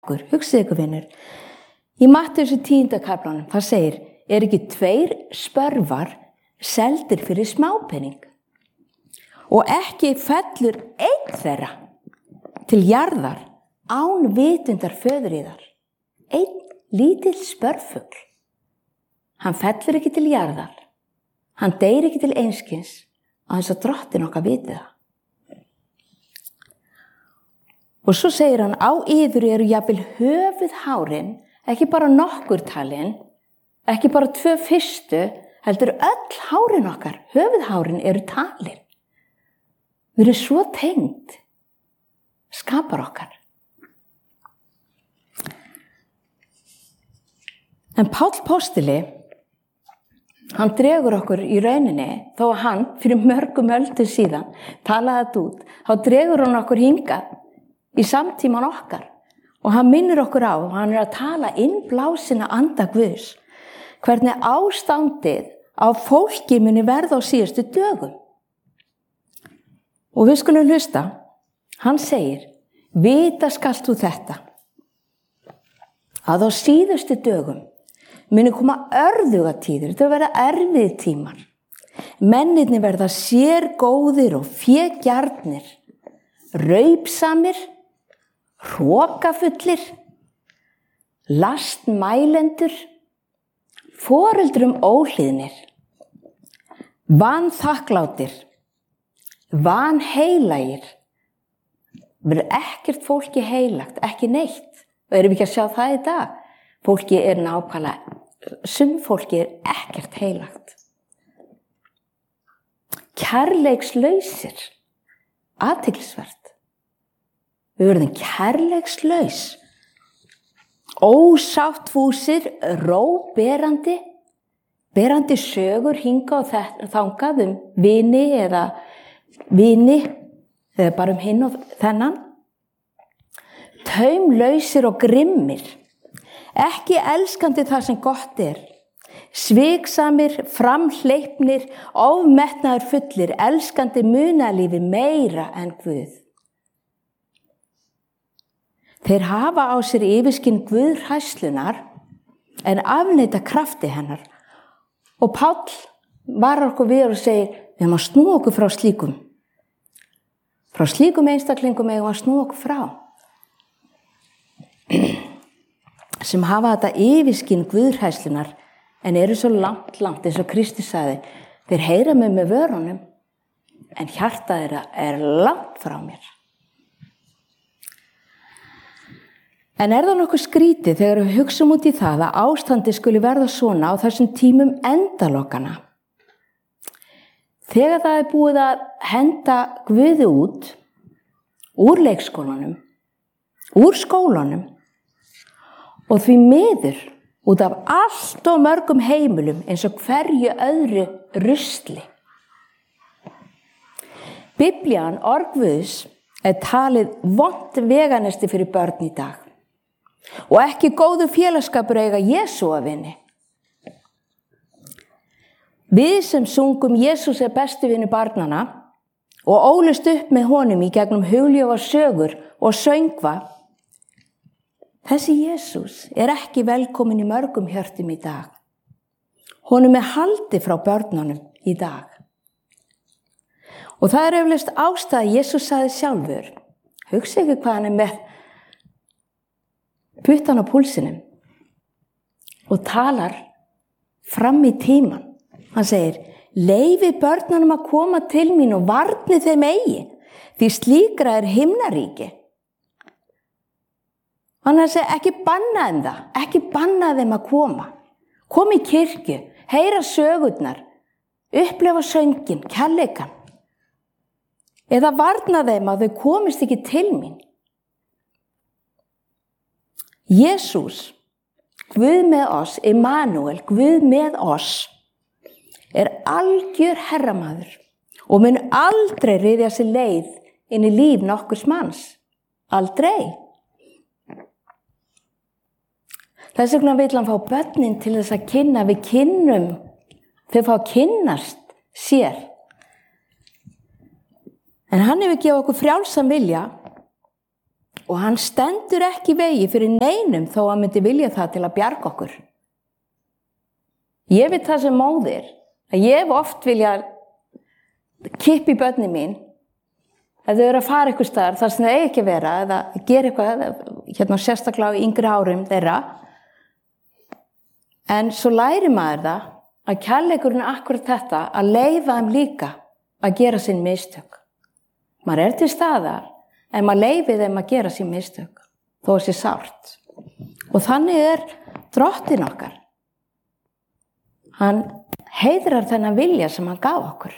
Hugsið ykkur vinur, í Mattheusar 10. kaflanum, það segir, ekki 2 spörvar seldir fyrir smápening og ekki fellur 1 þeirra til jarðar án vitundar föður yðar. 1 lítill spörfugl. Hann fellur ekki til jarðar, hann deyr ekki til einskis á þess að Drottinn okkar viti það. Og svo segir hann, á yður eru jafnvel höfuðhárin, ekki bara nokkur talin, ekki bara 2 fyrstu, heldur öll hárin okkar, höfuðhárin eru talin. Við erum svo tengd, skapar okkar. En Páll postuli, hann dregur okkur í rauninni, þó að hann fyrir mörgum öldum síðan talaði þetta út, þá dregur hann okkur hingað í samtíman okkar og hann minnir okkur á, hann að tala innblásina anda Guðs, hvernig ástandið á fólki muni verða á síðustu dögum. Og við skulum hlusta, hann segir, vita skalt þú þetta, að á síðustu dögum muni koma örðugatíðir, þetta verða erfið tímar. Mennirnir verða sérgóðir og fégjarnir, raupsamir, hrokafullir, lastmælendur, foreldrum óhlýðnir, vanþakklátir, vanheilagir. Verður ekkert fólki heilagt, ekki neitt. Og erum við ekki að sjá það í dag? Fólki er nákvæmlega, fólki er ekkert heilagt. Kærleikslausir, athyglisvert. Við verðum kærleikslaus, ósáttfúsir, róberandi, berandi sögur hinga og þangað vini eða bara hinn og þennan. Taumlausir og grimmir, ekki elskandi það sem gott er, sviksamir, framhleypnir, ofmetnaður fullir, elskandi munalífi meira en Guð. Þeir hafa á sér yfirskinn guðhræslunar en afneita krafti hennar. Og Páll varar okkur við og segir, við erum að snúa okkur frá slíkum. Frá slíkum einstaklingum eigum að snúa okkur frá. Sem hafa þetta yfirskinn guðhræslunar en eru svo langt eins og Kristus sagði, þeir heyra mig með vörunum en hjartað þeirra er langt frá mér. En það nokkuð skrítið þegar við hugsum út í það að ástandi skuli verða svona á þessum tímum endalokana. Þegar það er búið að henda Guði út, úr leikskólanum, úr skólanum og því miður út af allt og mörgum heimilum eins og hverju öðru rusli. Biblían, orð Guðs, er talið vont veganesti fyrir börn í dag. Og ekki góðu félagsskapur eiga Jesú að vini. Við sem sungum Jesús er besti vinur barnanna og ólust upp með honum í gegnum hugljófa sögur og söngva, þessi Jesús er ekki velkomin í mörgum hjörtum í dag. Honum er haldið frá börnunum í dag. Og það er eflaust ástæða Jesús sagði sjálfur, hugsa ekki hvað hann er með puttan á púlsinum og talar fram í tíman. Hann segir, leyfi börnunum að koma til mín og varni þeim eigi, því slíkra er himnaríki. Hann segir, ekki banna þeim það, ekki banna þeim að koma. Kom í kirkju, heyra sögurnar, upplefa söngin, kærleikann. Eða varna þeim að þau komist ekki til mín. Jesús, Guð með oss, Immanuel, Guð með oss, er algjör herramaður og mun aldrei ryðja sér leið inn í líf nokkurs manns. Aldrei. Þess vegna vill hann fá börnin til þess að kynna, við kynnum, þau fá að kynnast sér. En hann hefur gefið okkur frjálsan vilja og hann stendur ekki í vegi fyrir neinum þó hann myndi vilja það til að bjarga okkur. Ég veit það sem móðir, að ég hef oft viljað kippa í börnin mín ef þau eru að fara eitthvað staðar þar sem þau eigi ekki að vera eða gera eitthvað sérstaklega í yngri árum þeirra. En svo lærir maður það að kærleikurinn er akkurat þetta að leyfa þeim líka að gera sín mistök. Maður er til staðar en maður leyfir þeim að gera sín mistök þó að sé sárt. Og þannig er drottinn okkar. Hann heiðrar þennan vilja sem hann gaf okkur.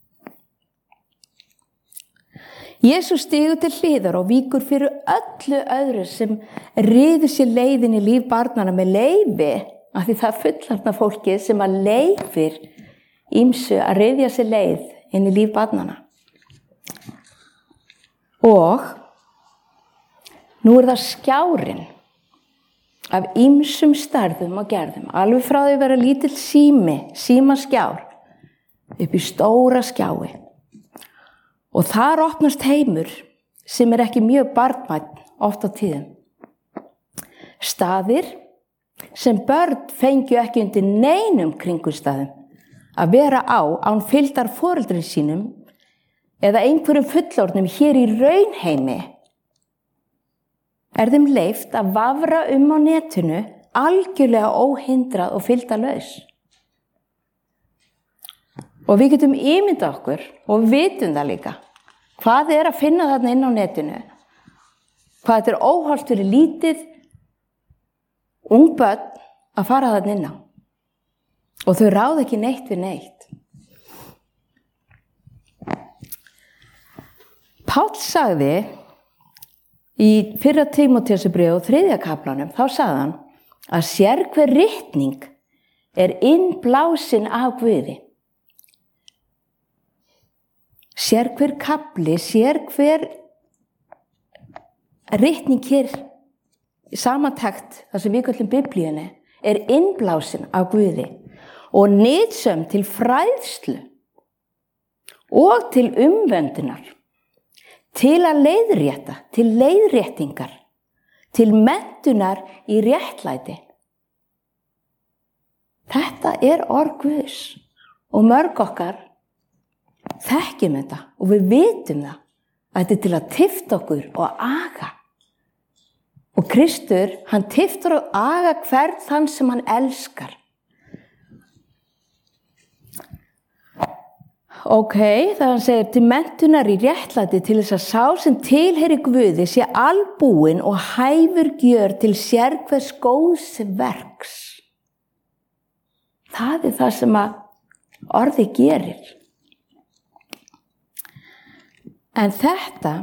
Jesús stígur til hliðar og víkur fyrir öllu öðru sem ryður sér leiðin í líf barnanna með leyfi, af því það er fullorðna fólkið sem að leyfir ýmsu að ryðja sér leið inn í líf barnanna. Og nú er það skjárinn af ýmsum stærðum og gerðum, alveg frá því að vera lítill símaskjár, upp í stóra skjái. Og þar opnast heimur sem er ekki mjög barnvænn oft á tíðum. Staðir sem börn fengju ekki undir neinum kringumstæðum að vera á án fylgdar foreldrum sínum eða einhverjum fullorðnum hér í raunheimi er þeim leyft að vafra á netinu algjörlega óhindrað og fylgdarlaus. Og við getum ímyndað okkur og við vitum það líka hvað er að finna þarna inn á netinu, hvað þetta er óhollt fyrir lítið ung börn að fara þarna inn á og þau ráða ekki neitt við neitt. Páll sagði í 1. Tímóteusbréfi og 3. kaflanum, þá sagði hann að sérhver ritning er innblásin af Guði. Sérhver kafli, sérhver ritning hér í samantekt, það sem við köllum Biblíunni, er innblásin af Guði og nytsöm til fræðslu og til umvöndunar, til að leiðrétta, til leiðréttingar, til menntunar í réttlæti. Þetta er orð Guðs og mörg okkar þekkjum þetta og við vitum það að þetta er til að tifta okkur og aga. Og Kristur, hann tiftar og aga hvern þann sem hann elskar. Þegar hann segir til menntunar í réttlæti til þess að sá sem tilheyri Guði sé albúinn og hæfur gjör til sérhvers góðs verks. Það er það sem að orðið gerir. En þetta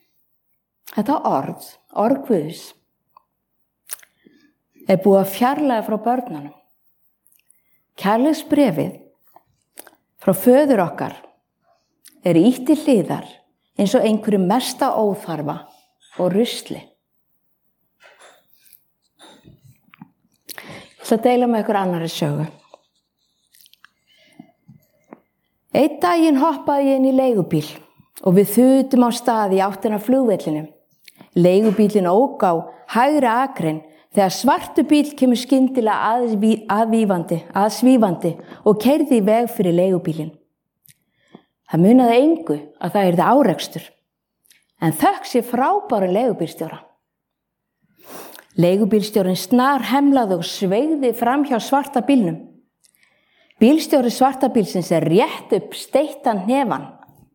orð Guðs, er búið að fjarlæga frá börnunum. Kærleiksbréfið frá föður okkar er ýtt til hliðar eins og einhverju mesta óþarfa og rusli. Ég ætla að deila með ykkur annarri sögu. Einn daginn hoppaði ég inn í leigubíl og við þutum á stað í áttina af flugvellinum. Leigubílinn ók á hægri akrein þegar svartur bíll kemur skyndilega aðsvífandi og keyrði í veg fyrir leigubílinn. Það munaði engu að það yrði árekstur, en þökk sé frábæran leigubílstjóra. Leigubílstjórinn snar hemlaði og sveigði fram hjá svarta bílnum. Bílstjóri svarta bílsins er rétt upp steittan hnefann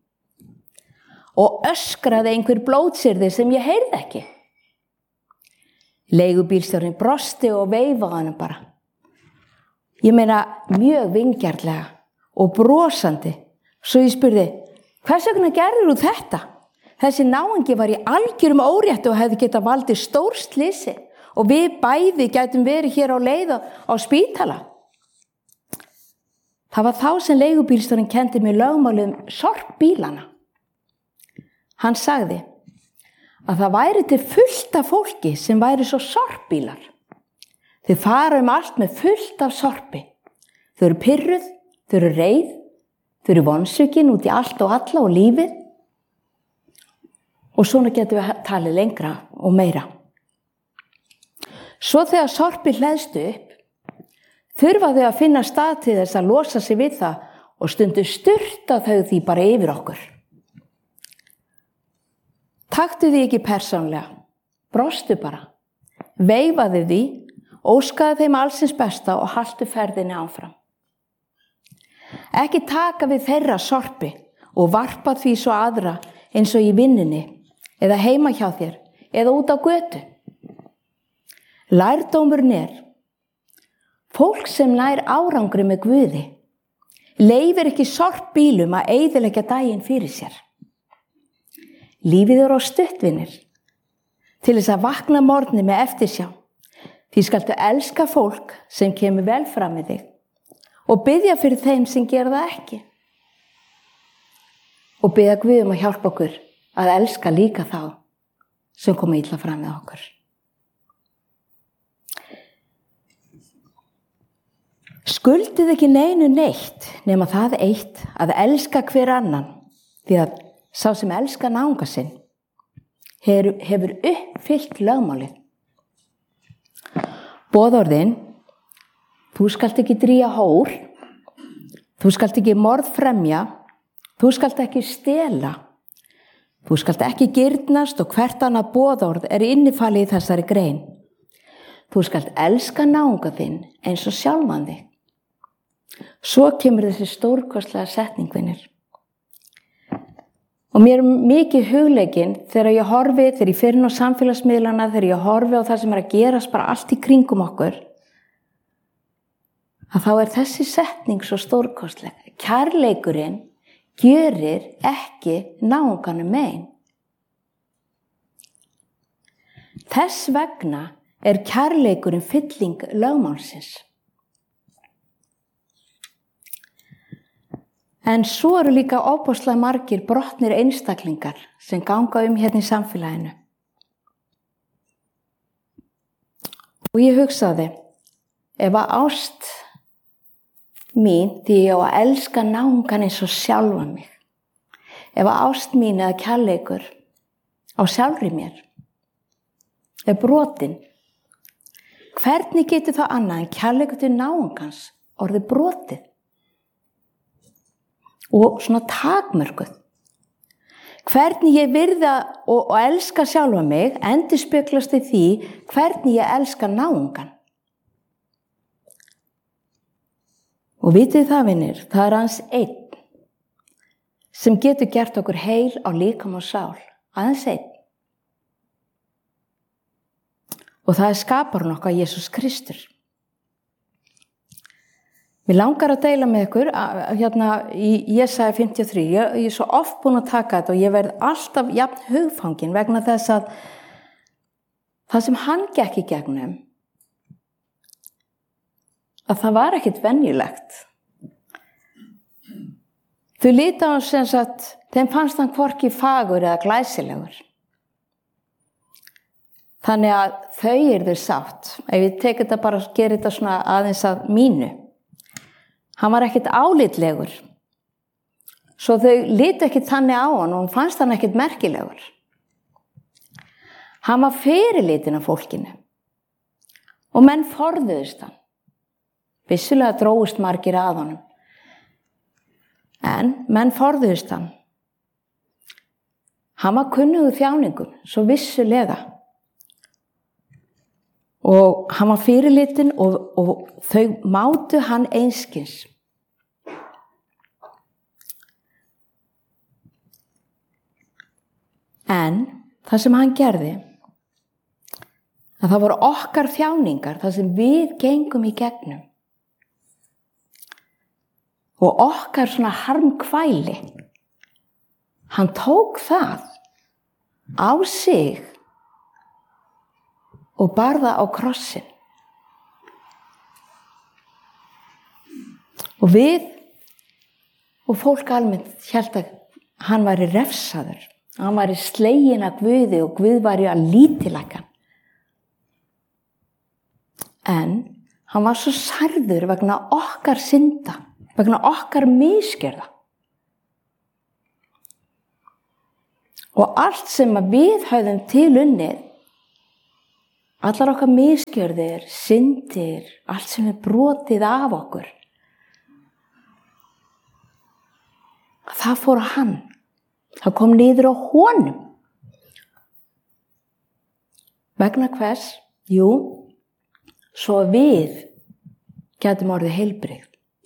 og öskraði einhver blótsyrði sem ég heyrði ekki. Leigubílstjórinn brosti og veifaði hann bara. Ég meina mjög vingjarnlega og brosandi. Svo ég spurði, hvers vegna gerðir þú þetta? Þessi náungi var í algjörum órétti og hefði getað valdið stórslysi og við bæði gætum verið hér á leið á spítala. Það var þá sem leigubílstjórinn kenndi mér lögmálið sorpbílana. Hann sagði að það væri til fullt af fólki sem væri svo sorpbílar. Þau fara allt með fullt af sorpi. Þau eru pirruð, þau eru reið, þau eru vonsvikin út í allt og alla og lífið. Og svona getum við talið lengra og meira. Svo þegar sorpið hleðst upp, þurfa þau að finna stað til þess að losa sig við það og stundu sturta þau því bara yfir okkur. Taktu því ekki persónlega, brostu bara, veifaðu því, óskaðu þeim allsins besta og haltu ferðinni áfram. Ekki taka við þeirra sorpi og varpa því svo aðra eins og í vinnunni eða heima hjá þér eða út á götu. Lærdómurinn fólk sem nær árangri með Guði leyfir ekki sorpbílum að eyðileggja daginn fyrir sér. Lífið á stuttvinir til þess að vakna morgni með eftirsjá. Því skaltu elska fólk sem kemur vel fram með þig og biðja fyrir þeim sem gera það ekki. Og biðja Guð að hjálpa okkur að elska líka þá sem koma illa fram með okkur. Skuldið ekki neinu neitt nema það eitt að elska hver annan, því að sá sem elskar náunga sinn hefur uppfyllt lögmálið. Boðorðin, þú skalt ekki drýja hór, þú skalt ekki morðfremja, þú skalt ekki stela, þú skalt ekki girnast og hvert annað boðorð innifalið í þessari grein. Þú skalt elska náunga þinn eins og sjálfan þig. Svo kemur þessi stórkostlega setning, vinir. Og mér mikið hugleikinn þegar ég fer inn á samfélagsmiðlana, þegar ég horfi á það sem að gerast bara allt í kringum okkur, að þá þessi setning svo stórkostleg. Kærleikurinn gjörir ekki náunganum mein. Þess vegna kærleikurinn fylling lögmálsins. En svo eru líka ofboðslega margir brotnir einstaklingar sem ganga hérna í samfélaginu. Og ég hugsaði, ef að ást mín, því ég á að elska náungan eins og sjálfan mig, ef að ást mín eða kærleikur á sjálfri mér brotin, hvernig getur það annað en kærleikur til náungans orðið brotið? Og svona takmörkuð. Hvernig ég virða og elska sjálfa mig endurspeglast í því hvernig ég elska náungan. Og vitið það, vinir, það aðeins einn sem getur gert okkur heil á líkama og sál. Aðeins einn. Og það skaparinn okkar Jesús Kristur. Mér langar að deila með ykkur hérna í Jesaja 53. Ég svo oft búin að taka þetta og ég verð alltaf jafn hugfangin vegna þess að það sem hann gekk í gegnum, að það var ekkert venjulegt. Þau líta á sem sagt, þeim fannst hann hvorki fagur eða glæsilegur. Þannig að þau yrðu sátt. Ef ég tek þetta bara og gerir þetta svona aðeins að mínu. Hann var ekkert álitlegur. Svo þau litu ekkert þannig á hann og hann fannst hann ekkert merkilegur. Hann var fyrirlitin af fólkinu. Og menn forðuðust hann. Vissulega drógust margir að honum. En menn forðuðust hann. Hann var kunnugur þjáningum, svo vissulega. Og hann var fyrirlitin og þau mátu hann einskis. En það sem hann gerði, að það voru okkar þjáningar, það sem við gengum í gegnum. Og okkar svona harmkvæli, hann tók það á sig og bar það á krossin. Og við og fólk almennt hélt að hann væri refsaður. Hann væri sleginn af Guði og Guð væri að lítillækka hann. En hann var svo særður vegna okkar synda, vegna okkar misgjörða. Og allt sem að við höfðum til unnið, allar okkar misgjörðir, syndir, allt sem brotið af okkur, það fór á hann. Það kom niður á honum. Vegna hvers? Jú, svo við gætum orðið heilbrigð.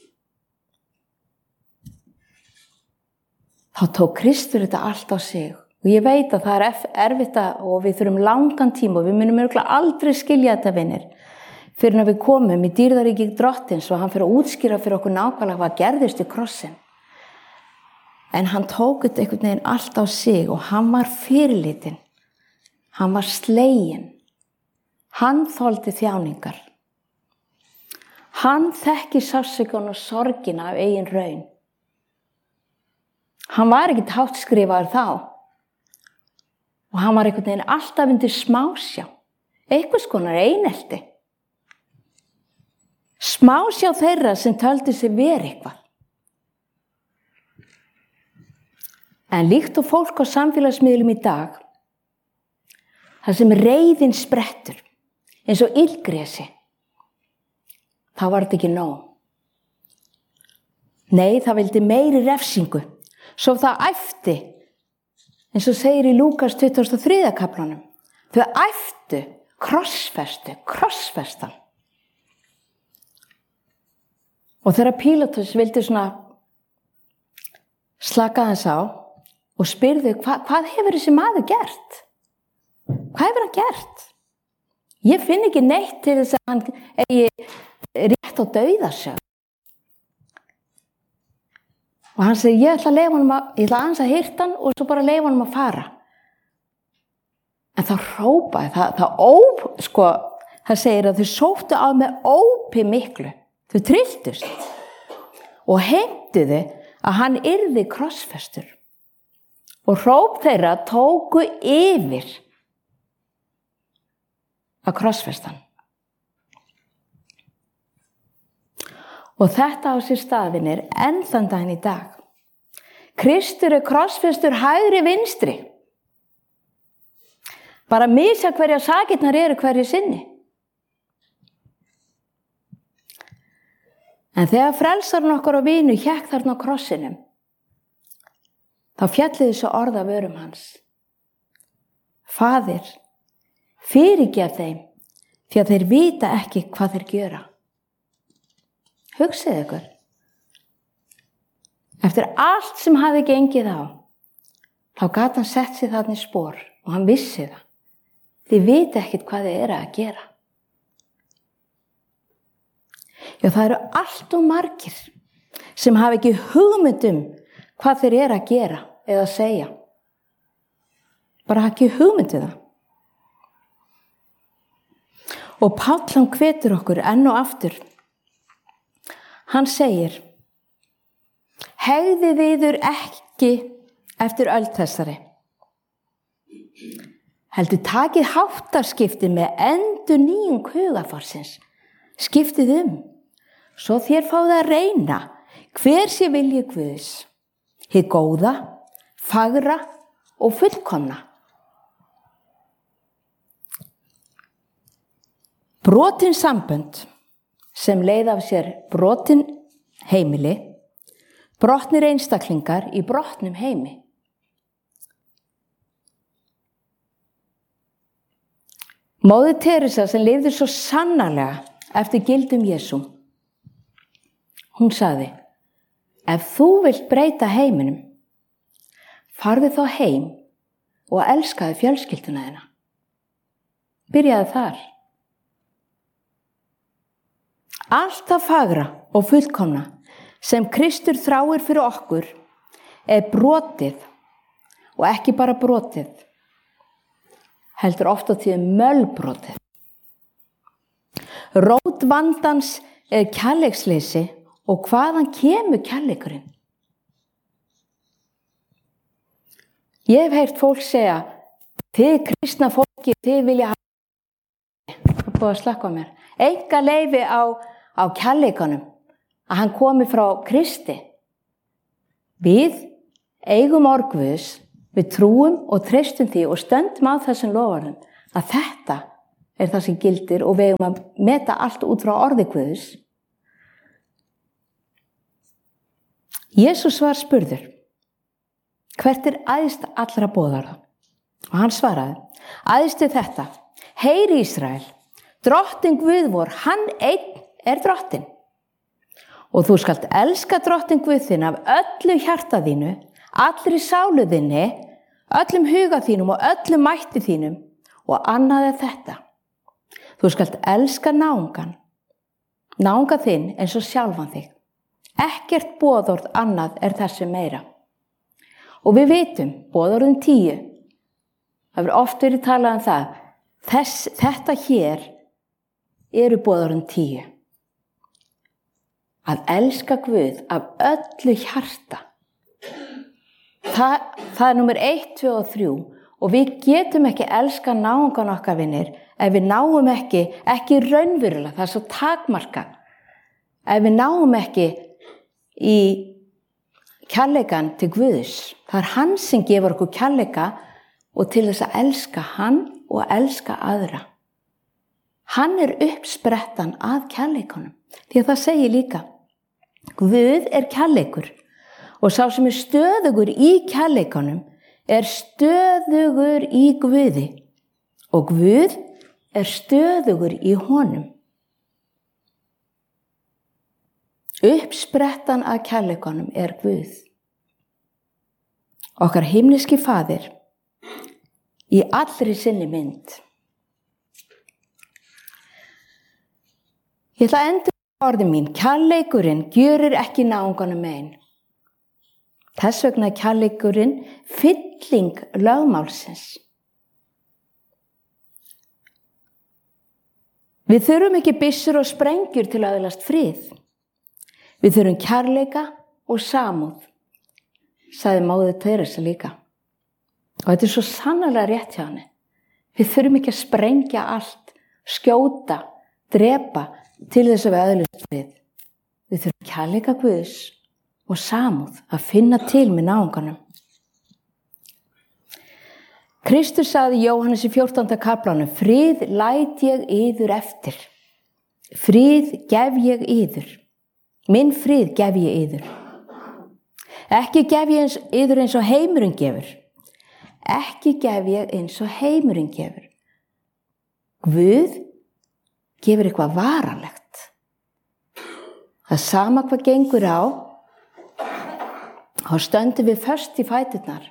Þá tók Kristur þetta allt á sig. Og ég veit að það erfitt og við þurfum langan tíma og við munum örugglega aldrei skilja þetta, vinir, fyrir að við komum í dýrðaríki Drottins og hann fyrir að útskýra fyrir okkur nákvæmlega hvað gerðist í krossin. En hann tók þetta einhvern veginn allt á sig og hann var fyrirlitinn. Hann var sleginn. Hann þoldi þjáningar. Hann þekki sársaukann og sorgina af eigin raun. Hann var ekkert háttskrifaður þá. Og hann var einhvern veginn alltaf undir smásjá. Einhvers konar einelti. Smásjá þeirra sem töldu sig vera eitthvað. En líkt og fólk á samfélagsmiðlum í dag, þar sem reiðin sprettur, eins og illgresi, þá var þetta ekki nóg. Nei, það vildi meiri refsingu, svo það æpti, eins og segir í Lúkas 23. kaflanum. Þau æptu, krossfestan. Og þegar Pílatus vildi svona slaka þess á og spyrðu, hvað hefur þessi maður gert? Hvað hefur hann gert? Ég finn ekki neitt til þess að hann eigi rétt á dauðasög. Og hann segi, ég ætla aðeins að hirta hann og svo bara leyfa honum að fara. En það hrópaði, það segir að þau sóttu á með ópi miklu. Þau trylltust og heimtuðu að hann yrði krossfestur. Og hróp þeirra tóku yfir að krossfesta hann. Og þetta á sér staðinir enn þann daginn í dag. Kristur krossfestur hægri vinstri. Bara misja hverja sakirnar eru hverju sinni. En þegar frelsarinn okkar og vinu hékk þarna á krossinum, þá fjalli þessu orð af vörum hans. Faðir, fyrirgef þeim, því að þeir vita ekki hvað þeir gjöra. Hugsið ykkur. Eftir allt sem hafði gengið á, þá gat hann sett sig þarna í spor og hann vissi það. Þið viti ekkert hvað þið eru að gera. Já, það eru allt og margir sem hafa ekki hugmynd hvað þeir eru að gera eða að segja. Bara ekki hugmynd það. Og Páll hann hvetur okkur enn og aftur. Hann segir, hegðið yður ekki eftir öld þessari. Heldur takið háttaskipti með endurnýjung hugarfarsins. Skiptið svo þér fáið að reyna hver sé vilji Guðs, hið góða, fagra og fullkomna. Brotin sambönd sem leiða af sér brotin heimili, brotnir einstaklingar í brotnum heimi. Móðir Teresa sem lifði svo sannarlega eftir gildum Jesú, hún sagði, ef þú vilt breyta heiminum, farðu þá heim og elskaðu fjölskylduna þína. Byrjaðu þar. Allt það fagra og fullkomna sem Kristur þráir fyrir okkur er brotið og ekki bara brotið, heldur oft á tíðum mölbrotið. Rót vandans er kærleiksleysi og hvaðan kemur kærleikurinn? Ég hef heyrt fólk segja, þið kristna fólki, þið vilja hafa, það er búið að slökkva mér, enga leyfi á kærleikanum, að hann komi frá Kristi. Við eigum orð Guðs við trúum og treystum því og stöndum á þessum loforðum að þetta er það sem gildir og við eigum að meta allt út frá orði Guðs. Jesús var spurður, hvert er æðst allra boðorða? Og hann svaraði, æðst er þetta, heyri Ísrael, drottinn Guð vor, hann einn er drottinn. Og þú skalt elska drottinn Guð þinn af öllu hjarta þínu, allri sálu þinni, öllum huga þínum og öllum mætti þínum og annað er þetta. Þú skalt elska náungan þinn eins og sjálfan þig. Ekkert boðorð annað er þessu meira. Og við vitum, boðorðin 10, það er oft verið talað um það, þetta hér eru boðorðin 10. Að elska Guð af öllu hjarta. Það er númer 1, 2 og 3 og við getum ekki elska náungan okkar vinir ef við náum ekki raunverulega, það er svo takmarkað. Ef við náum ekki í kærleikan til Guðs, það er hann sem gefur okkur kærleika og til þess að elska hann og elska aðra. Hann er uppsprettan að kærleikunum, því að það segir líka, Guð er kærleikur og sá sem er stöðugur í kærleikunum er stöðugur í Guði og Guð er stöðugur í honum. Uppsprettan að kærleikunum er Guð. Okkar himneski Faðir í allri sinni mynd. Ég ætla að endur orði mín, kærleikurinn gjörir ekki náunganum mein. Þess vegna er kærleikurinn fylling lögmálsins. Við þurfum ekki byssur og sprengjur til að öðlast frið. Við þurfum kærleika og samúð, sagði móðir Teresa líka. Og þetta er svo sannarlega rétt hjá henni. Við þurfum ekki að sprengja allt, skjóta, drepa til þess að við öðlast frið. Við þurfum kærleika Guðs og samúð að finna til með náunganum. Kristur sagði í Jóhannes í 14. kaplanum, frið læt ég yður eftir. Frið gef ég yður. Minn frið gef ég yður. Ekki gef ég yður eins og heimurinn gefur. Ekki gef ég eins og heimurinn gefur. Guð gefur eitthvað varanlegt. Það sama hvað gengur á, þá stöndum við föst í fæturnar.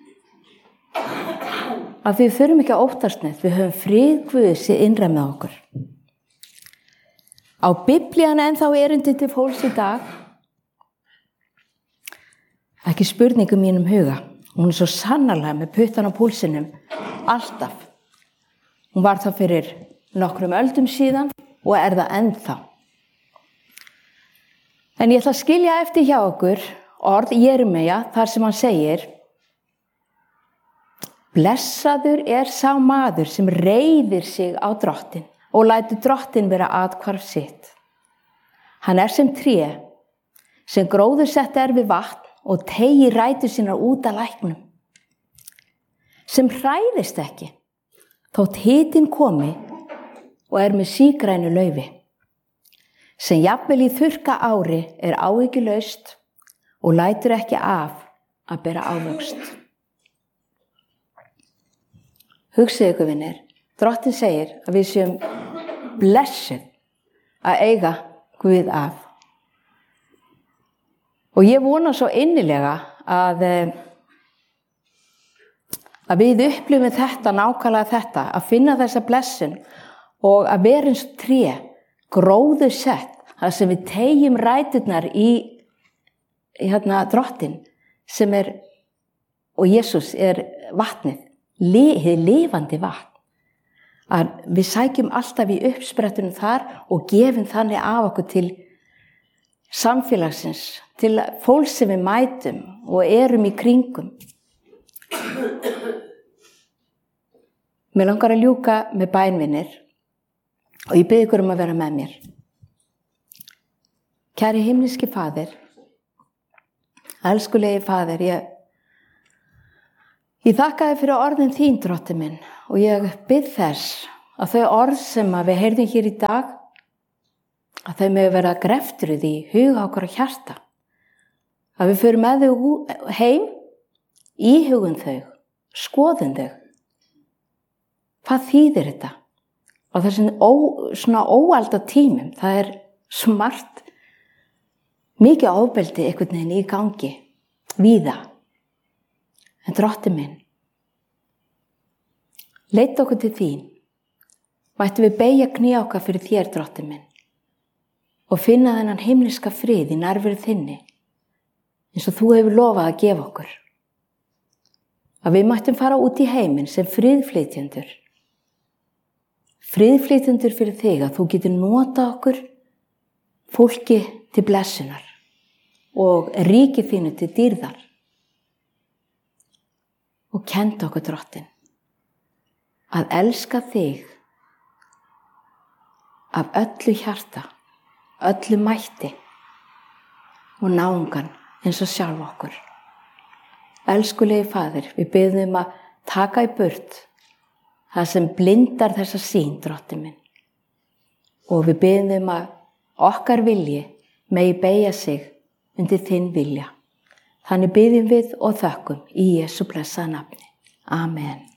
Að við þurfum ekki að óttast neitt, við höfum frið Guðs í innra með okkur. Á Biblían ennþá erindi til fólks í dag, ekki spurningu mínum huga, hún er svo sannarlega með puttan á púlsinum, alltaf. Hún var það fyrir nokkrum öldum síðan og er það ennþá. En ég ætla að skilja eftir hjá okkur orð Jeremías þar sem hann segir, blessaður er sá maður sem reiðir sig á drottinn og lætur drottinn vera athvarf sitt. Hann er sem tré sem gróðursett er við vatn og teygir rætur sínar út að læknum. Sem hræðist ekki, þótt hitinn komi og er með sígrænu laufi. Sem jafnvel í þurrka ári er áhyggjulaust og lætur ekki af að bera ávöxt. Hugsið ykkur vinir, drottinn segir að við séum blessuð að eiga Guð af. Og ég vona svo innilega að við upplifum þetta, nákvæmlega þetta, að finna þessa blessun og að vera eins og tré, gróðursett, þar sem við teygjum ræturnar í drottinn sem er, og Jesús er vatnið. Hið lifandi vatn. Að við sækjum alltaf í uppsprettunum þar og gefum þannig af okkur til samfélagsins, til fólk sem við mætum og erum í kringum. Mér langar að ljúka með bænvinir og ég bið ykkur að vera með mér. Kæri himneski Faðir, elskulegi Faðir, Ég þakka þér fyrir orðin þín, Drottinn minn, og ég bið þess að þau orð sem við heyrðum hér í dag, að þau megi vera greftuð í huga okkar og hjarta. Að við förum með þau heim, íhugum þau, skoðum þau. Hvað þýðir þetta? Á þessum svona óalda tímum, það er svo margt, mikið ofbeldi einhvern veginn í gangi, víða. En Drottinn minn, leit okkur til þín, mættum við beygja kné okkar fyrir þér, Drottinn minn, og finna þennan himneska frið í nærveru þinni, eins og þú hefur lofað að gefa okkur. Að við mættum fara út í heiminn sem friðflytjendur. Friðflytjendur fyrir þig, að þú getur notað okkur fólki til blessunar og ríki þínu til dýrðar. Og kendu okkur, Drottinn, að elska þig af öllu hjarta, öllu mætti og náungan eins og sjálf okkur. Elskulegi Faðir, við biðjum að taka í burt það sem blindar þessa sýn, Drottinn minn. Og við biðjum að okkar vilji megi beygja sig undir þinn vilja. Þannig biðjum við og þökkum í Jesú blessaða nafni. Amen.